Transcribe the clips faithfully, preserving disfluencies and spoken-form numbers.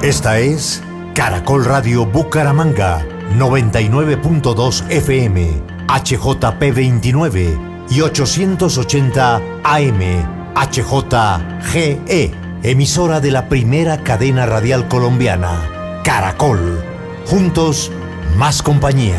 Esta es Caracol Radio Bucaramanga, noventa y nueve punto dos F M, H J P veintinueve y ochocientos ochenta A M, H J G E, emisora de la primera cadena radial colombiana, Caracol. Juntos, más compañía.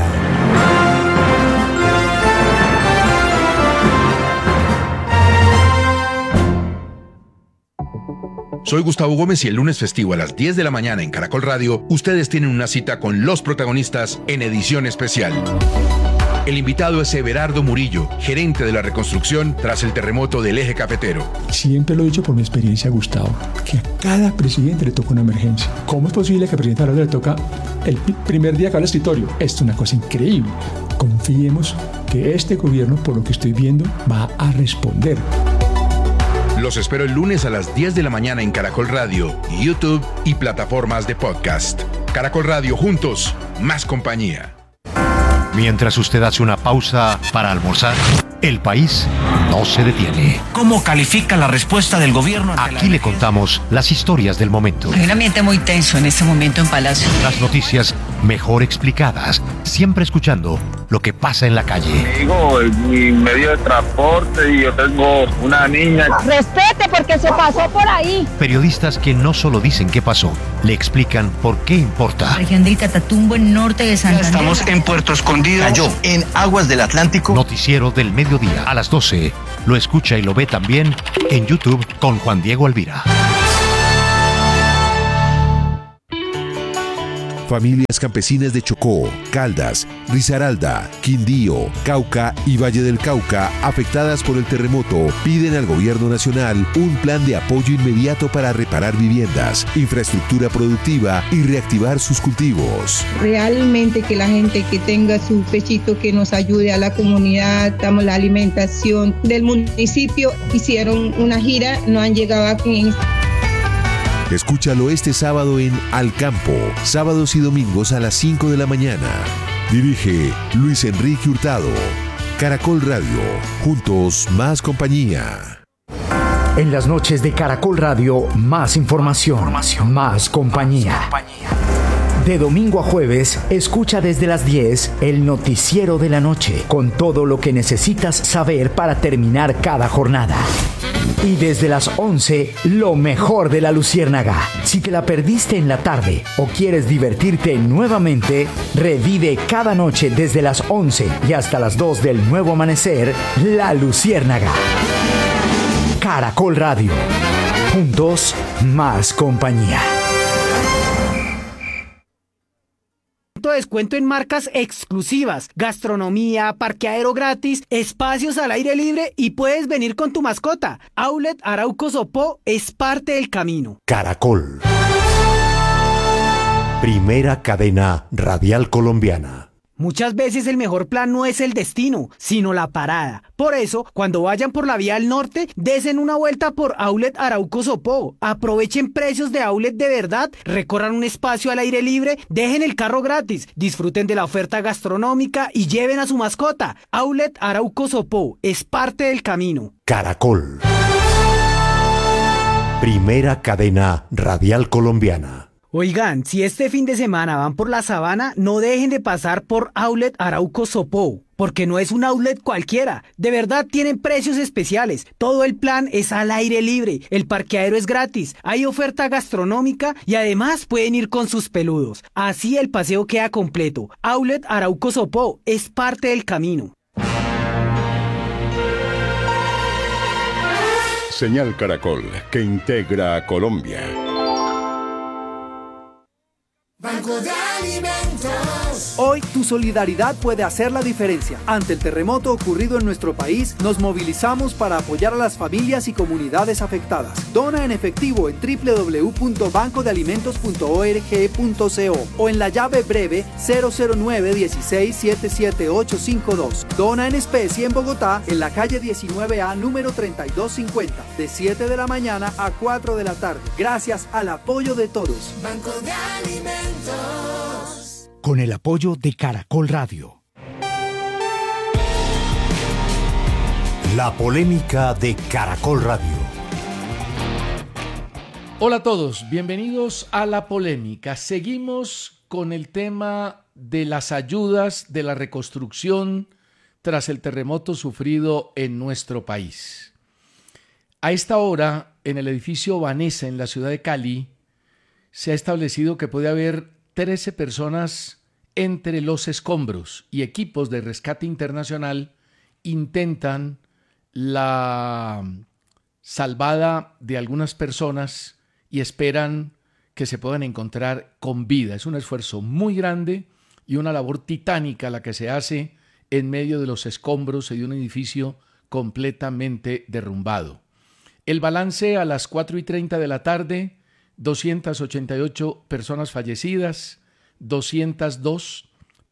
Soy Gustavo Gómez y el lunes festivo a las diez de la mañana en Caracol Radio, ustedes tienen una cita con los protagonistas en edición especial. El invitado es Everardo Murillo, gerente de la reconstrucción tras el terremoto del Eje Cafetero. Siempre lo he dicho por mi experiencia, Gustavo, que a cada presidente le toca una emergencia. ¿Cómo es posible que al presidente Araujo le toca el primer día que va al escritorio? Esto es una cosa increíble. Confiemos que este gobierno, por lo que estoy viendo, va a responder. Los espero el lunes a las diez de la mañana en Caracol Radio, YouTube y plataformas de podcast. Caracol Radio, juntos, más compañía. Mientras usted hace una pausa para almorzar, el país no se detiene. ¿Cómo califica la respuesta del gobierno? Aquí le contamos las historias del momento. Hay un ambiente muy tenso en este momento en Palacio. Las noticias mejor explicadas, siempre escuchando lo que pasa en la calle. Digo, mi medio de transporte y yo tengo una niña. Respete porque se pasó por ahí. Periodistas que no solo dicen qué pasó, le explican por qué importa. Región del Catatumbo, en norte de Santander. Estamos en Puerto Escondido. Cayó en aguas del Atlántico. Noticiero del mediodía a las doce. Lo escucha y lo ve también en YouTube con Juan Diego Alvira. Familias campesinas de Chocó, Caldas, Risaralda, Quindío, Cauca y Valle del Cauca, afectadas por el terremoto, piden al gobierno nacional un plan de apoyo inmediato para reparar viviendas, infraestructura productiva y reactivar sus cultivos. Realmente que la gente que tenga su pechito que nos ayude a la comunidad, damos la alimentación del municipio, hicieron una gira, no han llegado aquí. Escúchalo este sábado en Al Campo, sábados y domingos a las cinco de la mañana. Dirige Luis Enrique Hurtado. Caracol Radio, juntos más compañía. En las noches de Caracol Radio, más información, información. Más compañía. Más compañía. De domingo a jueves, escucha desde las diez el noticiero de la noche, con todo lo que necesitas saber para terminar cada jornada. Y desde las once, lo mejor de La Luciérnaga. Si te la perdiste en la tarde o quieres divertirte nuevamente, revive cada noche desde las once y hasta las dos del nuevo amanecer, La Luciérnaga. Caracol Radio. Juntos, más compañía. Descuento en marcas exclusivas, gastronomía, parqueadero gratis, espacios al aire libre y puedes venir con tu mascota. Outlet Arauco Sopó es parte del camino. Caracol. Primera cadena radial colombiana. Muchas veces el mejor plan no es el destino, sino la parada. Por eso, cuando vayan por la vía al norte, desen una vuelta por Outlet Arauco Sopó. Aprovechen precios de outlet de verdad, recorran un espacio al aire libre, dejen el carro gratis, disfruten de la oferta gastronómica y lleven a su mascota. Outlet Arauco Sopó es parte del camino. Caracol. Primera cadena radial colombiana. Oigan, si este fin de semana van por la sabana, no dejen de pasar por Outlet Arauco Sopó, porque no es un outlet cualquiera. De verdad tienen precios especiales. Todo el plan es al aire libre, el parqueadero es gratis, hay oferta gastronómica y además pueden ir con sus peludos. Así el paseo queda completo. Outlet Arauco Sopó es parte del camino. Señal Caracol, que integra a Colombia. Banco de Alimentos. Hoy tu solidaridad puede hacer la diferencia. Ante el terremoto ocurrido en nuestro país, nos movilizamos para apoyar a las familias y comunidades afectadas. Dona en efectivo en doble u doble u doble u punto banco de alimentos punto org punto co o en la llave breve cero cero nueve uno seis siete siete ocho cinco dos. Dona en especie en Bogotá, en la calle diecinueve A número treinta y dos cincuenta, de siete de la mañana a cuatro de la tarde. Gracias al apoyo de todos. Banco de Alimentos. Con el apoyo de Caracol Radio. La polémica de Caracol Radio. Hola a todos, bienvenidos a La Polémica. Seguimos con el tema de las ayudas de la reconstrucción tras el terremoto sufrido en nuestro país. A esta hora, en el edificio Vanessa, en la ciudad de Cali, se ha establecido que puede haber trece personas entre los escombros y equipos de rescate internacional intentan la salvada de algunas personas y esperan que se puedan encontrar con vida. Es un esfuerzo muy grande y una labor titánica la que se hace en medio de los escombros de un edificio completamente derrumbado. El balance a las cuatro y treinta de la tarde, doscientas ochenta y ocho personas fallecidas, doscientas dos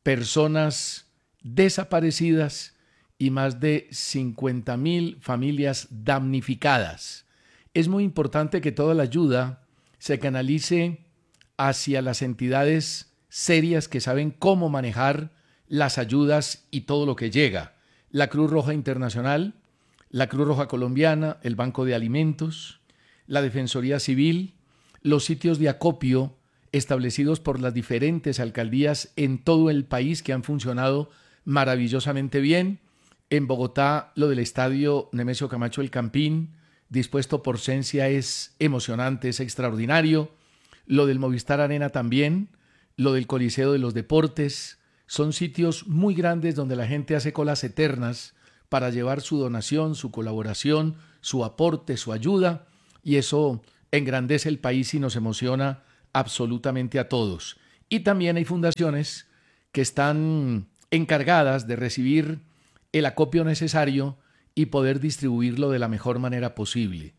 personas desaparecidas y más de cincuenta mil familias damnificadas. Es muy importante que toda la ayuda se canalice hacia las entidades serias que saben cómo manejar las ayudas y todo lo que llega. La Cruz Roja Internacional, la Cruz Roja Colombiana, el Banco de Alimentos, la Defensoría Civil, los sitios de acopio establecidos por las diferentes alcaldías en todo el país que han funcionado maravillosamente bien. En Bogotá, lo del estadio Nemesio Camacho El Campín, dispuesto por Cencia, es emocionante, es extraordinario. Lo del Movistar Arena también, lo del Coliseo de los Deportes. Son sitios muy grandes donde la gente hace colas eternas para llevar su donación, su colaboración, su aporte, su ayuda, y eso engrandece el país y nos emociona absolutamente a todos. Y también hay fundaciones que están encargadas de recibir el acopio necesario y poder distribuirlo de la mejor manera posible.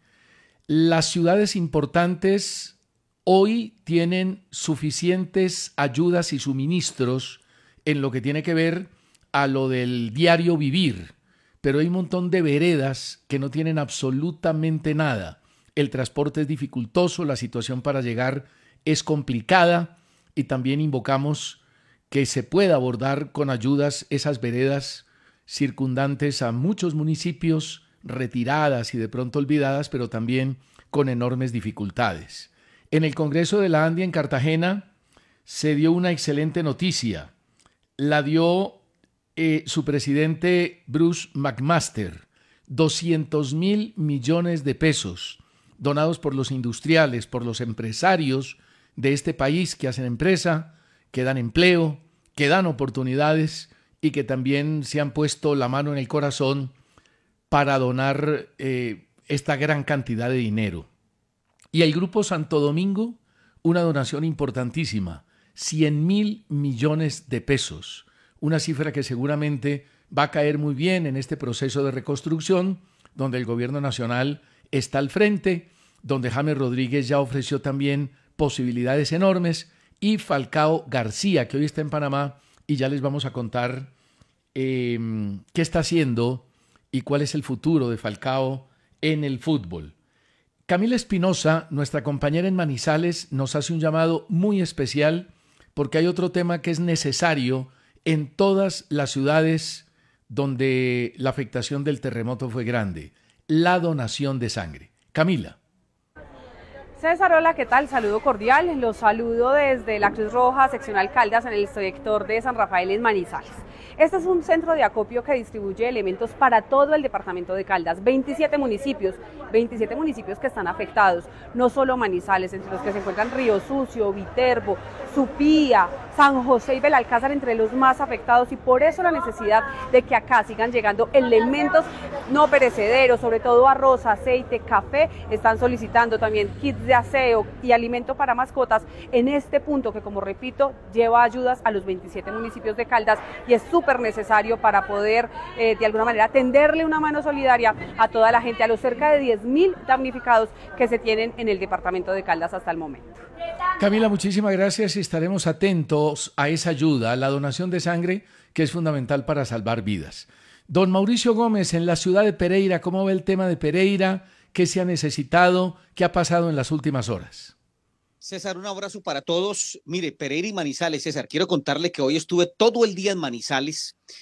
Las ciudades importantes hoy tienen suficientes ayudas y suministros en lo que tiene que ver a lo del diario vivir, pero hay un montón de veredas que no tienen absolutamente nada. El transporte es dificultoso, la situación para llegar es complicada y también invocamos que se pueda abordar con ayudas esas veredas circundantes a muchos municipios retiradas y de pronto olvidadas, pero también con enormes dificultades. En el Congreso de la Andia en Cartagena se dio una excelente noticia. La dio eh, su presidente Bruce McMaster, doscientos mil millones de pesos donados por los industriales, por los empresarios de este país que hacen empresa, que dan empleo, que dan oportunidades y que también se han puesto la mano en el corazón para donar eh, esta gran cantidad de dinero. Y el Grupo Santo Domingo, una donación importantísima, cien mil millones de pesos, una cifra que seguramente va a caer muy bien en este proceso de reconstrucción, donde el gobierno nacional está al frente, donde James Rodríguez ya ofreció también posibilidades enormes, y Falcao García, que hoy está en Panamá, y ya les vamos a contar eh, qué está haciendo y cuál es el futuro de Falcao en el fútbol. Camila Espinosa, nuestra compañera en Manizales, nos hace un llamado muy especial porque hay otro tema que es necesario en todas las ciudades donde la afectación del terremoto fue grande: la donación de sangre. Camila. César, hola, ¿qué tal? Saludo cordial. Los saludo desde la Cruz Roja Seccional Caldas en el sector de San Rafael en Manizales. Este es un centro de acopio que distribuye elementos para todo el departamento de Caldas, veintisiete municipios, veintisiete municipios que están afectados, no solo Manizales, entre los que se encuentran Río Sucio, Viterbo, Supía, San José y Belalcázar, entre los más afectados, y por eso la necesidad de que acá sigan llegando elementos no perecederos, sobre todo arroz, aceite, café. Están solicitando también kits de aseo y alimento para mascotas en este punto que, como repito, lleva ayudas a los veintisiete municipios de Caldas y es súper necesario para poder eh, de alguna manera tenderle una mano solidaria a toda la gente, a los cerca de diez mil damnificados que se tienen en el departamento de Caldas hasta el momento. Camila, muchísimas gracias y estaremos atentos a esa ayuda, a la donación de sangre, que es fundamental para salvar vidas. Don Mauricio Gómez, en la ciudad de Pereira, ¿cómo ve el tema de Pereira? ¿Qué se ha necesitado? ¿Qué ha pasado en las últimas horas? César, un abrazo para todos. Mire, Pereira y Manizales, César, quiero contarle que hoy estuve todo el día en Manizales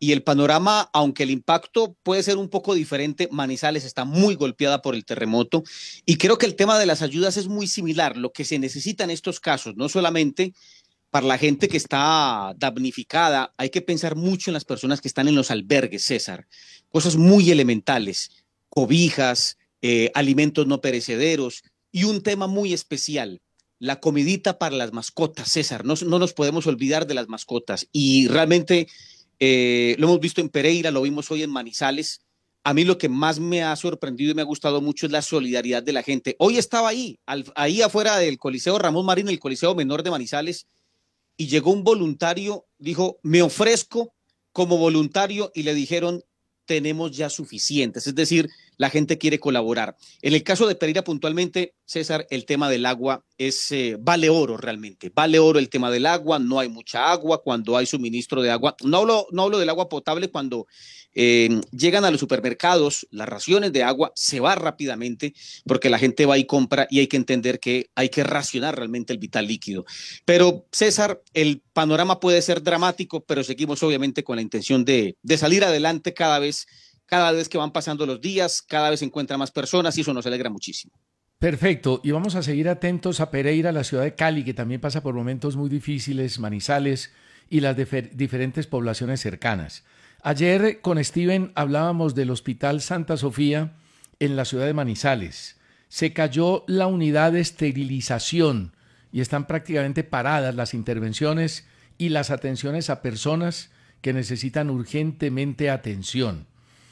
y el panorama, aunque el impacto puede ser un poco diferente, Manizales está muy golpeada por el terremoto y creo que el tema de las ayudas es muy similar. Lo que se necesita en estos casos, no solamente para la gente que está damnificada, hay que pensar mucho en las personas que están en los albergues, César. Cosas muy elementales, cobijas, eh, alimentos no perecederos y un tema muy especial, la comidita para las mascotas, César. No, no nos podemos olvidar de las mascotas y realmente eh, lo hemos visto en Pereira, lo vimos hoy en Manizales. A mí lo que más me ha sorprendido y me ha gustado mucho es la solidaridad de la gente. Hoy estaba ahí, al, ahí afuera del Coliseo Ramón Marín, el Coliseo Menor de Manizales, y llegó un voluntario, dijo, me ofrezco como voluntario, y le dijeron, tenemos ya suficientes, es decir, la gente quiere colaborar. En el caso de Pereira puntualmente, César, el tema del agua es, eh, vale oro realmente, vale oro el tema del agua, no hay mucha agua cuando hay suministro de agua, no hablo, no hablo del agua potable cuando eh, llegan a los supermercados, las raciones de agua se va rápidamente porque la gente va y compra y hay que entender que hay que racionar realmente el vital líquido. Pero César, el panorama puede ser dramático, pero seguimos obviamente con la intención de, de salir adelante cada vez Cada vez que van pasando los días, cada vez se encuentran más personas y eso nos alegra muchísimo. Perfecto, y vamos a seguir atentos a Pereira, la ciudad de Cali, que también pasa por momentos muy difíciles, Manizales y las difer- diferentes poblaciones cercanas. Ayer con Steven hablábamos del Hospital Santa Sofía en la ciudad de Manizales. Se cayó la unidad de esterilización y están prácticamente paradas las intervenciones y las atenciones a personas que necesitan urgentemente atención.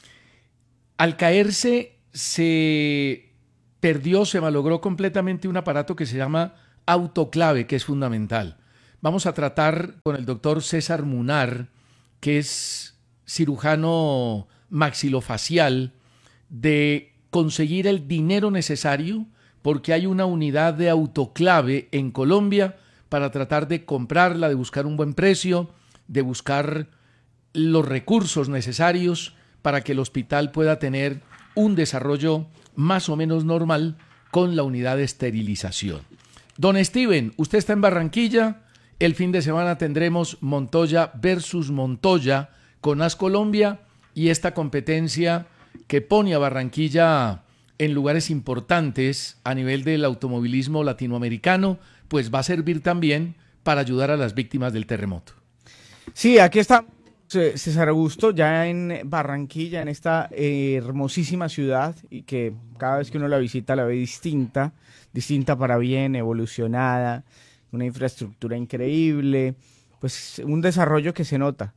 Al caerse se perdió, se malogró completamente un aparato que se llama autoclave, que es fundamental. Vamos a tratar con el doctor César Munar, que es cirujano maxilofacial, de conseguir el dinero necesario porque hay una unidad de autoclave en Colombia para tratar de comprarla, de buscar un buen precio, de buscar los recursos necesarios para que el hospital pueda tener un desarrollo más o menos normal con la unidad de esterilización. Don Steven, usted está en Barranquilla, el fin de semana tendremos Montoya versus Montoya con Ascolombia y esta competencia que pone a Barranquilla en lugares importantes a nivel del automovilismo latinoamericano, pues va a servir también para ayudar a las víctimas del terremoto. Sí, aquí está César Augusto, ya en Barranquilla, en esta eh, hermosísima ciudad, y que cada vez que uno la visita la ve distinta, distinta para bien, evolucionada, una infraestructura increíble, pues un desarrollo que se nota.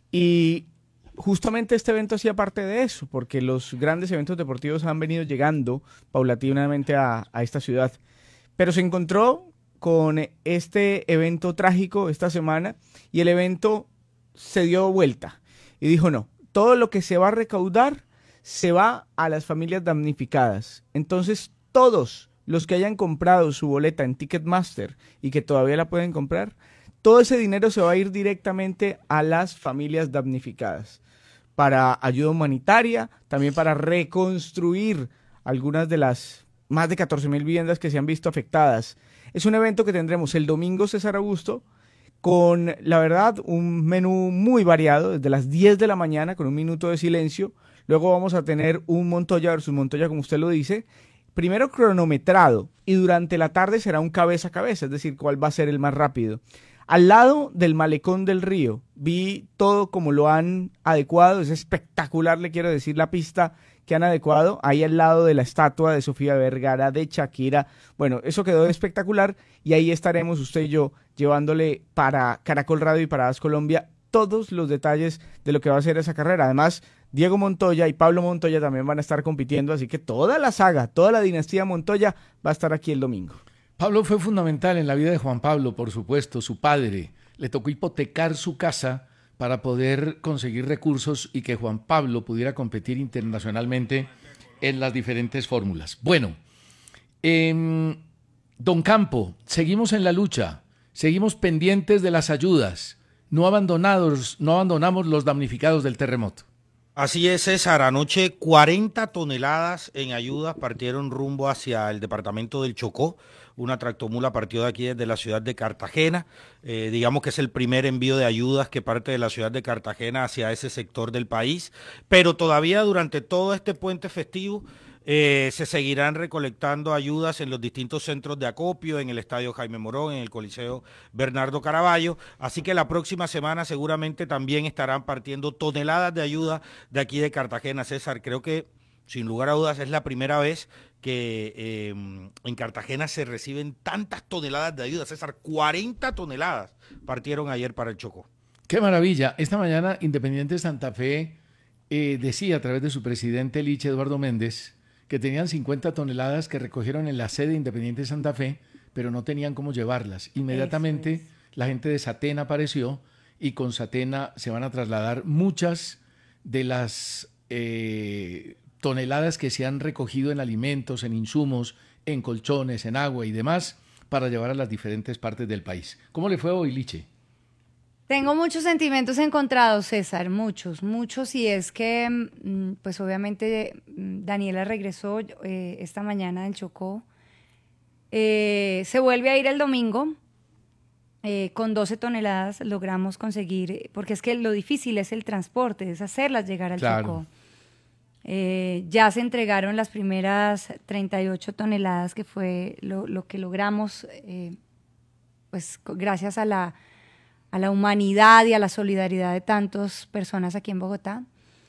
Y justamente este evento hacía parte de eso, porque los grandes eventos deportivos han venido llegando paulatinamente a, a esta ciudad. Pero se encontró con este evento trágico esta semana y el evento se dio vuelta y dijo no, todo lo que se va a recaudar se va a las familias damnificadas. Entonces todos los que hayan comprado su boleta en Ticketmaster y que todavía la pueden comprar, todo ese dinero se va a ir directamente a las familias damnificadas para ayuda humanitaria, también para reconstruir algunas de las más de catorce mil viviendas que se han visto afectadas. Es un evento que tendremos el domingo, César Augusto, con, la verdad, un menú muy variado, desde las diez de la mañana con un minuto de silencio. Luego vamos a tener un Montoya versus Montoya, como usted lo dice, primero cronometrado, y durante la tarde será un cabeza a cabeza, es decir, cuál va a ser el más rápido. Al lado del Malecón del Río, vi todo como lo han adecuado, es espectacular, le quiero decir, la pista que han adecuado, ahí al lado de la estatua de Sofía Vergara, de Shakira. Bueno, eso quedó espectacular y ahí estaremos usted y yo llevándole para Caracol Radio y para Ascolombia todos los detalles de lo que va a ser esa carrera. Además, Diego Montoya y Pablo Montoya también van a estar compitiendo, así que toda la saga, toda la dinastía Montoya va a estar aquí el domingo. Pablo fue fundamental en la vida de Juan Pablo, por supuesto, su padre. Le tocó hipotecar su casa para poder conseguir recursos y que Juan Pablo pudiera competir internacionalmente en las diferentes fórmulas. Bueno, eh, don Campo, seguimos en la lucha, seguimos pendientes de las ayudas, no abandonados, no abandonamos los damnificados del terremoto. Así es, César. Anoche cuarenta toneladas en ayudas partieron rumbo hacia el departamento del Chocó, una tractomula partió de aquí desde la ciudad de Cartagena. Eh, digamos que es el primer envío de ayudas que parte de la ciudad de Cartagena hacia ese sector del país, pero todavía durante todo este puente festivo Eh, se seguirán recolectando ayudas en los distintos centros de acopio, en el Estadio Jaime Morón, en el Coliseo Bernardo Caraballo, así que la próxima semana seguramente también estarán partiendo toneladas de ayuda de aquí de Cartagena. César, creo que sin lugar a dudas es la primera vez que eh, en Cartagena se reciben tantas toneladas de ayuda. César, cuarenta toneladas partieron ayer para el Chocó. ¡Qué maravilla! Esta mañana Independiente Santa Fe eh, decía a través de su presidente Liche Eduardo Méndez que tenían cincuenta toneladas que recogieron en la sede Independiente Santa Fe, pero no tenían cómo llevarlas. Inmediatamente es. la gente de Satena apareció y con Satena se van a trasladar muchas de las eh, toneladas que se han recogido en alimentos, en insumos, en colchones, en agua y demás, para llevar a las diferentes partes del país. ¿Cómo le fue hoy, Liche? Tengo muchos sentimientos encontrados, César, muchos, muchos, y es que, pues obviamente, Daniela regresó eh, esta mañana del Chocó, eh, se vuelve a ir el domingo, eh, con doce toneladas logramos conseguir, porque es que lo difícil es el transporte, es hacerlas llegar al claro. Chocó. Eh, ya se entregaron las primeras treinta y ocho toneladas, que fue lo, lo que logramos, eh, pues gracias a la... a la humanidad y a la solidaridad de tantas personas aquí en Bogotá,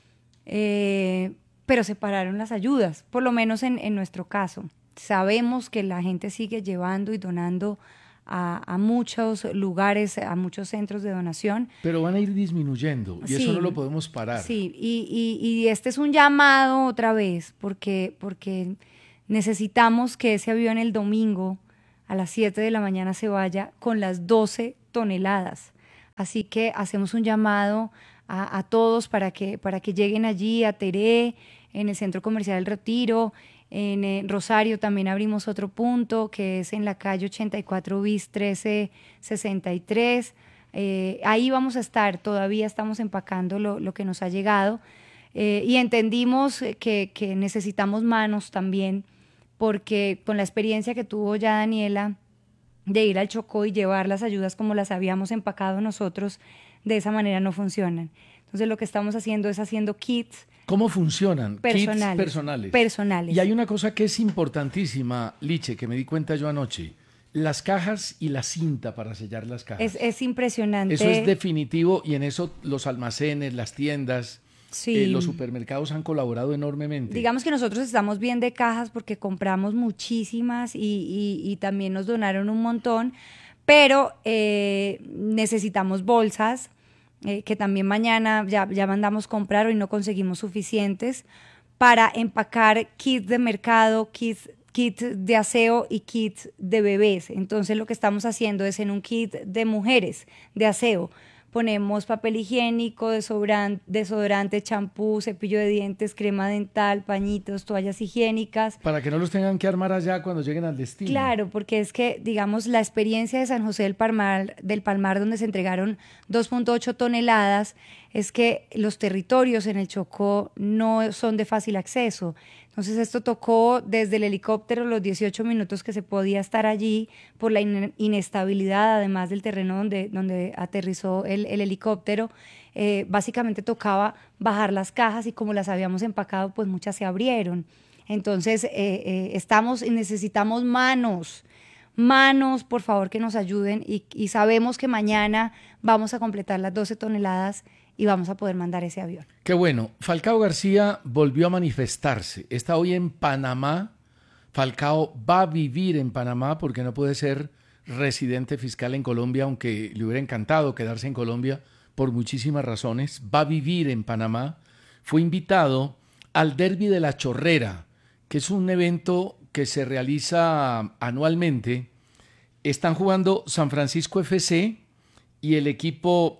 eh, pero se pararon las ayudas, por lo menos en, en nuestro caso. Sabemos que la gente sigue llevando y donando a, a muchos lugares, a muchos centros de donación. Pero van a ir disminuyendo y sí, eso no lo podemos parar. Sí, y, y, y este es un llamado otra vez, porque, porque necesitamos que ese avión el domingo a las siete de la mañana se vaya con las doce toneladas. Así que hacemos un llamado a, a todos para que, para que lleguen allí a Teré, en el Centro Comercial El Retiro, en eh, Rosario también abrimos otro punto que es en la calle ochenta y cuatro bis trece sesenta y tres. Eh, ahí vamos a estar, todavía estamos empacando lo, lo que nos ha llegado eh, y entendimos que, que necesitamos manos también, porque con la experiencia que tuvo ya Daniela de ir al Chocó y llevar las ayudas como las habíamos empacado nosotros, de esa manera no funcionan. Entonces lo que estamos haciendo es haciendo kits. ¿Cómo funcionan? Personales. Kits personales. Personales. Y hay una cosa que es importantísima, Liche, que me di cuenta yo anoche. Las cajas y la cinta para sellar las cajas. Es, es impresionante. Eso es definitivo y en eso los almacenes, las tiendas... Sí. Eh, los supermercados han colaborado enormemente. Digamos que nosotros estamos bien de cajas porque compramos muchísimas y, y, y también nos donaron un montón, pero eh, necesitamos bolsas eh, que también mañana ya, ya mandamos comprar, hoy no conseguimos suficientes, para empacar kits de mercado, kits, kits de aseo y kits de bebés. Entonces lo que estamos haciendo es en un kit de mujeres de aseo, ponemos papel higiénico, desodorante, desodorante, champú, cepillo de dientes, crema dental, pañitos, toallas higiénicas. Para que no los tengan que armar allá cuando lleguen al destino. Claro, porque es que, digamos, la experiencia de San José del Palmar, del Palmar, donde se entregaron dos punto ocho toneladas, es que los territorios en el Chocó no son de fácil acceso. Entonces esto tocó desde el helicóptero los dieciocho minutos que se podía estar allí por la in- inestabilidad, además del terreno donde, donde aterrizó el, el helicóptero. Eh, básicamente tocaba bajar las cajas y como las habíamos empacado, pues muchas se abrieron. Entonces eh, eh, estamos y necesitamos manos, manos, por favor, que nos ayuden y, y sabemos que mañana vamos a completar las doce toneladas y vamos a poder mandar ese avión. Qué bueno. Falcao García volvió a manifestarse. Está hoy en Panamá. Falcao va a vivir en Panamá porque no puede ser residente fiscal en Colombia, aunque le hubiera encantado quedarse en Colombia por muchísimas razones. Va a vivir en Panamá. Fue invitado al Derby de la Chorrera, que es un evento que se realiza anualmente. Están jugando San Francisco F C y el equipo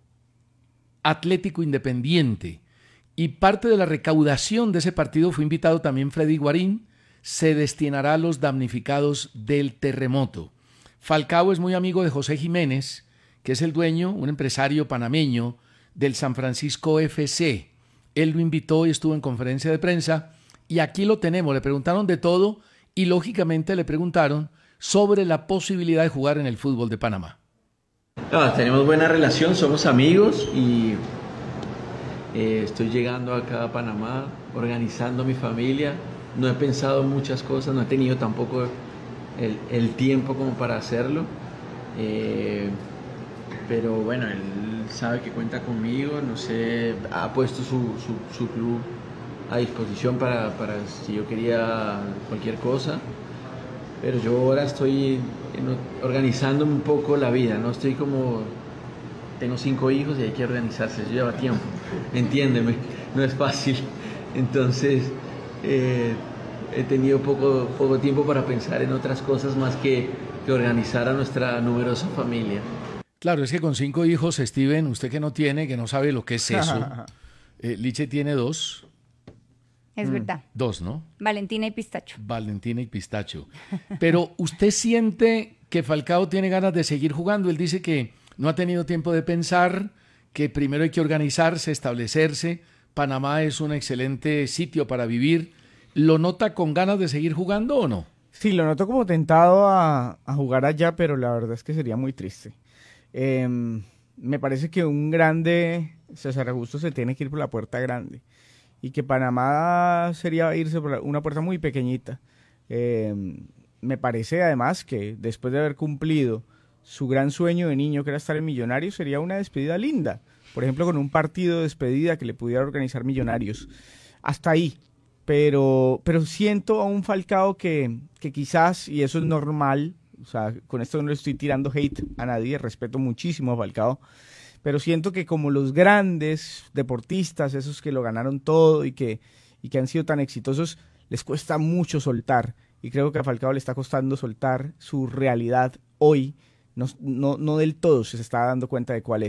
Atlético Independiente, y parte de la recaudación de ese partido fue invitado también Freddy Guarín, se destinará a los damnificados del terremoto. Falcao es muy amigo de José Jiménez, que es el dueño, un empresario panameño del San Francisco F C. Él lo invitó y estuvo en conferencia de prensa y aquí lo tenemos. Le preguntaron de todo y lógicamente le preguntaron sobre la posibilidad de jugar en el fútbol de Panamá. No, tenemos buena relación, somos amigos y eh, estoy llegando acá a Panamá, organizando mi familia. No he pensado muchas cosas, no he tenido tampoco el, el tiempo como para hacerlo. Eh, pero bueno, él sabe que cuenta conmigo, no sé, ha puesto su, su, su club a disposición para, para si yo quería cualquier cosa. Pero yo ahora estoy en, organizando un poco la vida, ¿no? Estoy como, tengo cinco hijos y hay que organizarse, eso lleva tiempo, entiéndeme, no es fácil. Entonces, eh, he tenido poco, poco tiempo para pensar en otras cosas más que, que organizar a nuestra numerosa familia. Claro, es que con cinco hijos, Steven, usted que no tiene, que no sabe lo que es eso, eh, Liche tiene dos. Es mm. verdad. Dos, ¿no? Valentina y Pistacho. Valentina y Pistacho. Pero ¿usted siente que Falcao tiene ganas de seguir jugando? Él dice que no ha tenido tiempo de pensar, que primero hay que organizarse, establecerse. Panamá es un excelente sitio para vivir. ¿Lo nota con ganas de seguir jugando o no? Sí, lo noto como tentado a, a jugar allá, pero la verdad es que sería muy triste. Eh, me parece que un grande, César Augusto, se tiene que ir por la puerta grande. Y que Panamá sería irse por una puerta muy pequeñita. Eh, me parece además que después de haber cumplido su gran sueño de niño, que era estar en Millonarios, sería una despedida linda. Por ejemplo, con un partido de despedida que le pudiera organizar Millonarios. Hasta ahí. Pero, pero siento a un Falcao que, que quizás, y eso es normal, o sea, con esto no le estoy tirando hate a nadie, respeto muchísimo a Falcao, pero siento que como los grandes deportistas, esos que lo ganaron todo y que, y que han sido tan exitosos, les cuesta mucho soltar. Y creo que a Falcao le está costando soltar su realidad hoy. No, no, no del todo se está dando cuenta de cuál es.